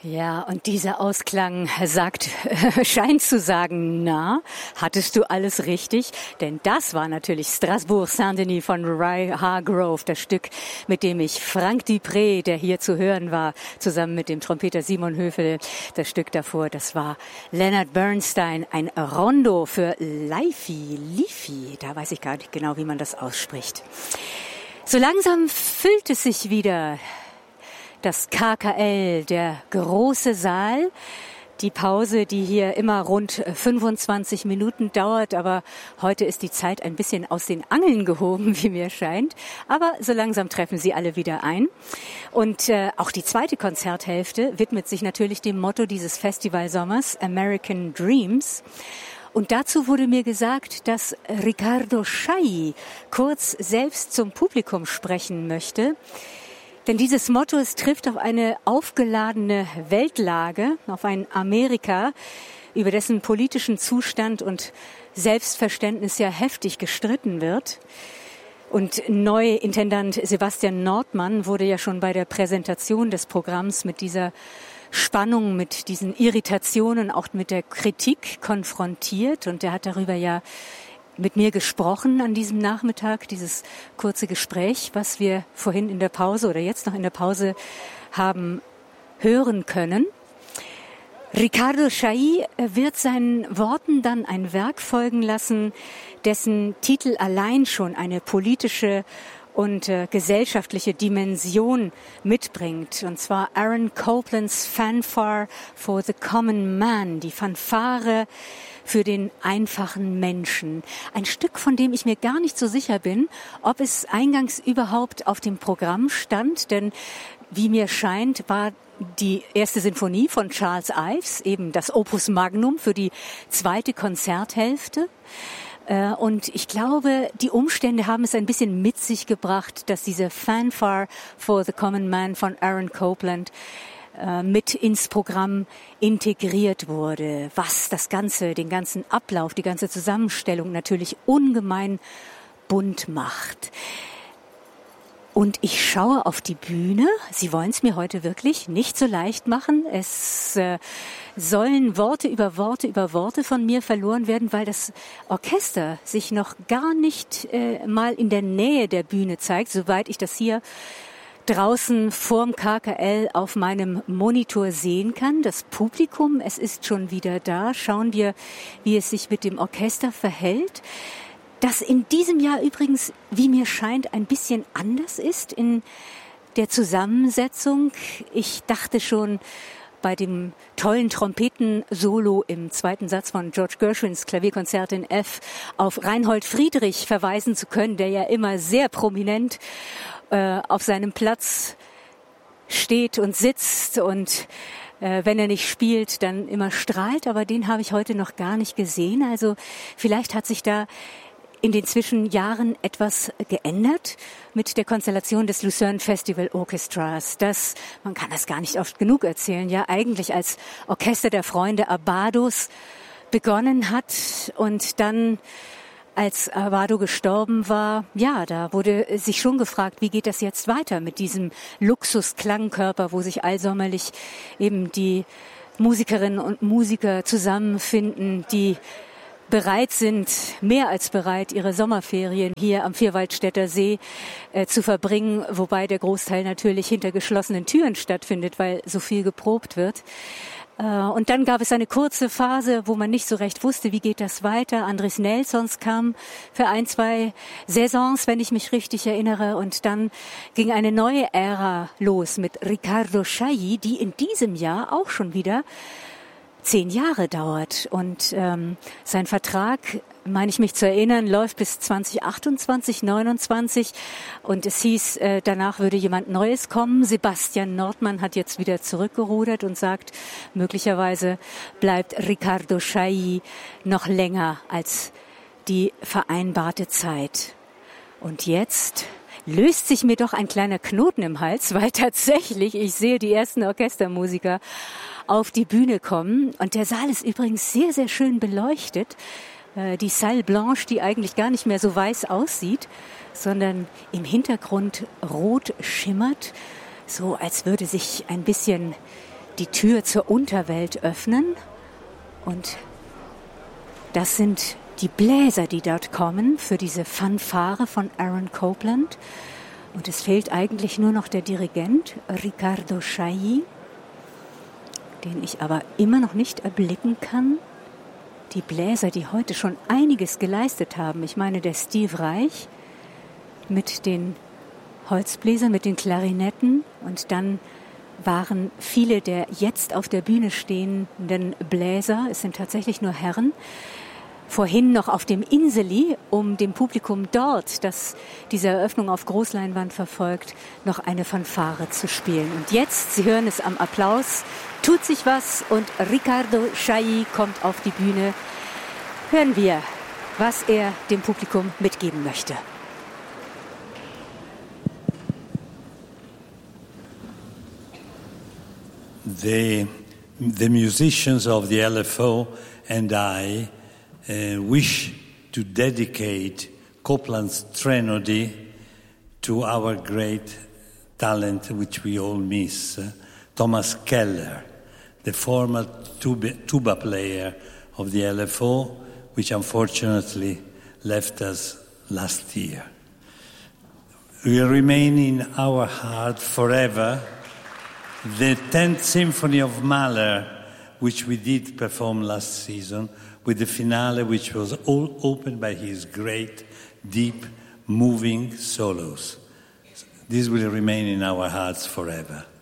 Ja, und dieser Ausklang scheint zu sagen, na, hattest du alles richtig? Denn das war natürlich Strasbourg Saint-Denis von Ray Hargrove, das Stück, mit dem ich Frank Dupré, der hier zu hören war, zusammen mit dem Trompeter Simon Höfele, das Stück davor, das war Leonard Bernstein, ein Rondo für Lifi, da weiß ich gar nicht genau, wie man das ausspricht. So langsam füllt es sich wieder. Das KKL, der große Saal, die Pause, die hier immer rund 25 Minuten dauert, aber heute ist die Zeit ein bisschen aus den Angeln gehoben, wie mir scheint. Aber so langsam treffen sie alle wieder ein. Und auch die zweite Konzerthälfte widmet sich natürlich dem Motto dieses Festivalsommers, American Dreams. Und dazu wurde mir gesagt, dass Riccardo Chailly kurz selbst zum Publikum sprechen möchte. Denn dieses Motto, es trifft auf eine aufgeladene Weltlage, auf ein Amerika, über dessen politischen Zustand und Selbstverständnis ja heftig gestritten wird. Und Neuintendant Sebastian Nordmann wurde ja schon bei der Präsentation des Programms mit dieser Spannung, mit diesen Irritationen, auch mit der Kritik konfrontiert. Und er hat darüber ja mit mir gesprochen an diesem Nachmittag, dieses kurze Gespräch, was wir vorhin in der Pause oder jetzt noch in der Pause haben hören können. Riccardo Chailly wird seinen Worten dann ein Werk folgen lassen, dessen Titel allein schon eine politische und gesellschaftliche Dimension mitbringt. Und zwar Aaron Coplands Fanfare for the Common Man, die Fanfare für den einfachen Menschen. Ein Stück, von dem ich mir gar nicht so sicher bin, ob es eingangs überhaupt auf dem Programm stand, denn wie mir scheint, war die erste Sinfonie von Charles Ives eben das Opus Magnum für die zweite Konzerthälfte. Und ich glaube, die Umstände haben es ein bisschen mit sich gebracht, dass diese Fanfare for the Common Man von Aaron Copland mit ins Programm integriert wurde, was den ganzen Ablauf, die ganze Zusammenstellung natürlich ungemein bunt macht. Und ich schaue auf die Bühne. Sie wollen es mir heute wirklich nicht so leicht machen. Es sollen Worte über Worte von mir verloren werden, weil das Orchester sich noch gar nicht mal in der Nähe der Bühne zeigt, soweit ich das hier draußen vorm KKL auf meinem Monitor sehen kann. Das Publikum, es ist schon wieder da. Schauen wir, wie es sich mit dem Orchester verhält. Das in diesem Jahr übrigens, wie mir scheint, ein bisschen anders ist in der Zusammensetzung. Ich dachte schon bei dem tollen Trompetensolo im zweiten Satz von George Gershwins Klavierkonzert in F auf Reinhold Friedrich verweisen zu können, der ja immer sehr prominent auf seinem Platz steht und sitzt und wenn er nicht spielt, dann immer strahlt. Aber den habe ich heute noch gar nicht gesehen. Also vielleicht hat sich da in den Zwischenjahren etwas geändert mit der Konstellation des Lucerne Festival Orchestras. Man kann das gar nicht oft genug erzählen, ja eigentlich als Orchester der Freunde Abados begonnen hat und dann, als Abado gestorben war, ja, da wurde sich schon gefragt, wie geht das jetzt weiter mit diesem Luxus-Klangkörper, wo sich allsommerlich eben die Musikerinnen und Musiker zusammenfinden, die bereit sind, mehr als bereit, ihre Sommerferien hier am Vierwaldstätter See zu verbringen, wobei der Großteil natürlich hinter geschlossenen Türen stattfindet, weil so viel geprobt wird. Und dann gab es eine kurze Phase, wo man nicht so recht wusste, wie geht das weiter. Andris Nelsons kam für 1-2 Saisons, wenn ich mich richtig erinnere. Und dann ging eine neue Ära los mit Riccardo Chailly, die in diesem Jahr auch schon wieder 10 Jahre dauert. Und sein Vertrag, meine ich mich zu erinnern, läuft bis 2028, 29. Und es hieß, danach würde jemand Neues kommen. Sebastian Nordmann hat jetzt wieder zurückgerudert und sagt, möglicherweise bleibt Riccardo Chailly noch länger als die vereinbarte Zeit. Und jetzt löst sich mir doch ein kleiner Knoten im Hals, weil tatsächlich, ich sehe die ersten Orchestermusiker auf die Bühne kommen. Und der Saal ist übrigens sehr, sehr schön beleuchtet. Die Salle Blanche, die eigentlich gar nicht mehr so weiß aussieht, sondern im Hintergrund rot schimmert, so als würde sich ein bisschen die Tür zur Unterwelt öffnen. Und das sind die Bläser, die dort kommen für diese Fanfare von Aaron Copland. Und es fehlt eigentlich nur noch der Dirigent Riccardo Chailly, den ich aber immer noch nicht erblicken kann. Die Bläser, die heute schon einiges geleistet haben. Ich meine, der Steve Reich mit den Holzbläsern, mit den Klarinetten. Und dann waren viele der jetzt auf der Bühne stehenden Bläser, es sind tatsächlich nur Herren, vorhin noch auf dem Inseli, um dem Publikum dort, das diese Eröffnung auf Großleinwand verfolgt, noch eine Fanfare zu spielen. Und jetzt, Sie hören es am Applaus, tut sich was und Riccardo Chailly kommt auf die Bühne. Hören wir, was er dem Publikum mitgeben möchte. The musicians of the LFO and I wish to dedicate Copland's Threnody to our great talent, which we all miss, Thomas Keller, the former tuba player of the LFO, which unfortunately left us last year. Will remain in our heart forever the 10th Symphony of Mahler, which we did perform last season, with the finale which was all opened by his great, deep, moving solos. This will remain in our hearts forever.